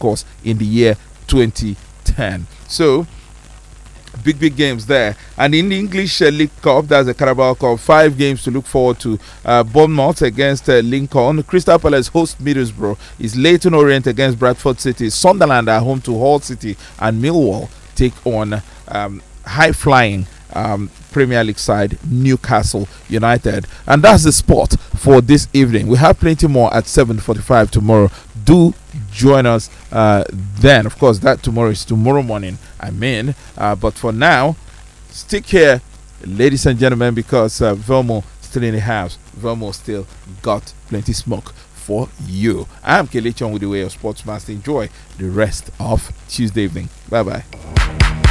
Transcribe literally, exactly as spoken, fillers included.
course, in the year twenty ten. So, big, big games there. And in the English uh, League Cup, that's the Carabao Cup, five games to look forward to. Uh, Bournemouth against uh, Lincoln. Crystal Palace host Middlesbrough. Is Leyton Orient against Bradford City. Sunderland are home to Hull City. And Millwall take on um, high-flying um, Premier League side Newcastle United. And that's the sport for this evening. We have plenty more at seven forty-five tomorrow. Do join us uh, then. Of course, that tomorrow is tomorrow morning. I mean, uh, but for now, stick here, ladies and gentlemen, because uh, Velmo still in the house. Velmo still got plenty smoke for you. I'm Kelechi with the Way of Sports Master. Enjoy the rest of Tuesday evening. Bye bye.